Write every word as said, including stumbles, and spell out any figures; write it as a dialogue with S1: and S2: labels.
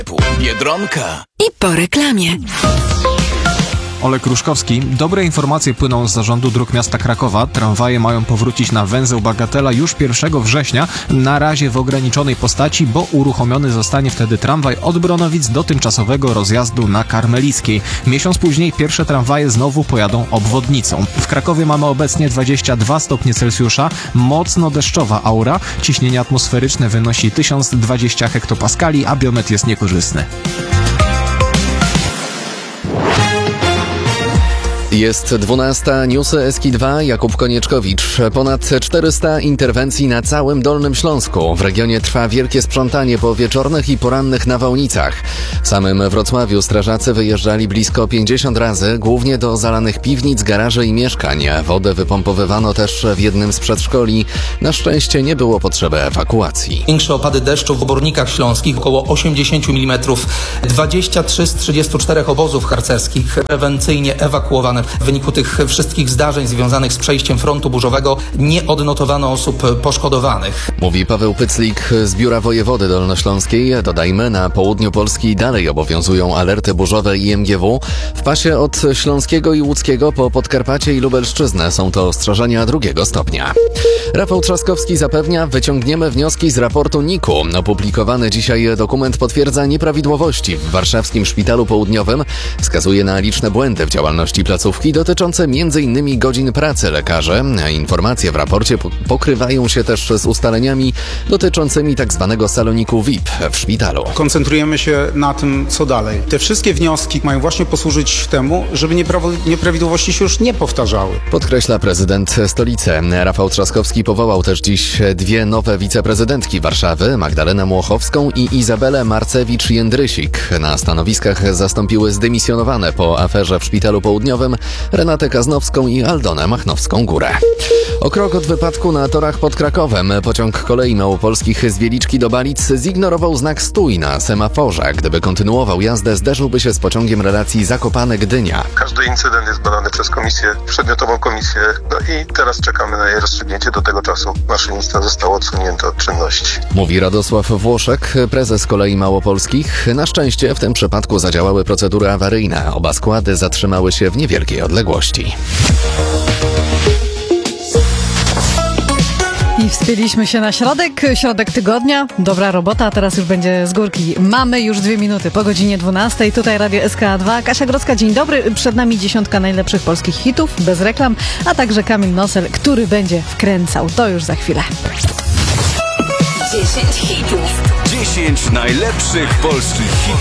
S1: Biedronka.
S2: I po reklamie.
S3: Olek Ruszkowski. Dobre informacje płyną z Zarządu Dróg Miasta Krakowa. Tramwaje mają powrócić na węzeł Bagatela już pierwszego września, na razie w ograniczonej postaci, bo uruchomiony zostanie wtedy tramwaj od Bronowic do tymczasowego rozjazdu na Karmelickiej. Miesiąc później pierwsze tramwaje znowu pojadą obwodnicą. W Krakowie mamy obecnie dwadzieścia dwa stopnie Celsjusza, mocno deszczowa aura, ciśnienie atmosferyczne wynosi tysiąc dwadzieścia hektopaskali, a biometr jest niekorzystny.
S4: Jest dwunasta, newsy S K dwa, Jakub Konieczkowicz. Ponad czterysta interwencji na całym Dolnym Śląsku. W regionie trwa wielkie sprzątanie po wieczornych i porannych nawałnicach. W samym Wrocławiu strażacy wyjeżdżali blisko pięćdziesiąt razy, głównie do zalanych piwnic, garaży i mieszkań. Wodę wypompowywano też w jednym z przedszkoli. Na szczęście nie było potrzeby ewakuacji.
S5: Większe opady deszczu w obornikach śląskich, około osiemdziesiąt milimetrów. dwadzieścia trzy z trzydziestu czterech obozów harcerskich prewencyjnie ewakuowane. W wyniku tych wszystkich zdarzeń związanych z przejściem frontu burzowego nie odnotowano osób poszkodowanych.
S4: Mówi Paweł Pyclik z Biura Wojewody Dolnośląskiej. Dodajmy, na południu Polski dalej obowiązują alerty burzowe i M G W. W pasie od Śląskiego i Łódzkiego po Podkarpacie i Lubelszczyznę są to ostrzeżenia drugiego stopnia. Rafał Trzaskowski zapewnia, wyciągniemy wnioski z raportu N I K U. Opublikowany dzisiaj dokument potwierdza nieprawidłowości w warszawskim szpitalu południowym. Wskazuje na liczne błędy w działalności placówki dotyczące między innymi godzin pracy lekarzy. Informacje w raporcie pokrywają się też z ustaleniami dotyczącymi tzw. saloniku V I P w szpitalu.
S6: Koncentrujemy się na tym, co dalej. Te wszystkie wnioski mają właśnie posłużyć temu, żeby nieprawidłowości się już nie powtarzały.
S4: Podkreśla prezydent stolicy. Rafał Trzaskowski powołał też dziś dwie nowe wiceprezydentki Warszawy, Magdalenę Młochowską i Izabelę Marcewicz-Jędrysik. Na stanowiskach zastąpiły zdymisjonowane po aferze w szpitalu południowym Renatę Kaznowską i Aldonę Machnowską-Górę. O krok od wypadku na torach pod Krakowem pociąg kolei małopolskich z Wieliczki do Balic zignorował znak stój na semaforze. Gdyby kontynuował jazdę, zderzyłby się z pociągiem relacji Zakopane-Gdynia.
S7: Każdy incydent jest badany przez komisję, przedmiotową komisję, no i teraz czekamy na jej rozstrzygnięcie. Do tego czasu maszynista został odsunięty od czynności.
S4: Mówi Radosław Włoszek, prezes kolei małopolskich. Na szczęście w tym przypadku zadziałały procedury awaryjne. Oba składy zatrzymały się w niewielkiej odległości.
S8: I wspięliśmy się na środek, środek tygodnia. Dobra robota, a teraz już będzie z górki. Mamy już dwie minuty po godzinie dwunastej. Tutaj Radio S K dwa. Kasia Grodzka, dzień dobry. Przed nami dziesiątka najlepszych polskich hitów, bez reklam, a także Kamil Nosel, który będzie wkręcał. To już za chwilę.
S1: dziesięć hitów. dziesięć najlepszych polskich hitów.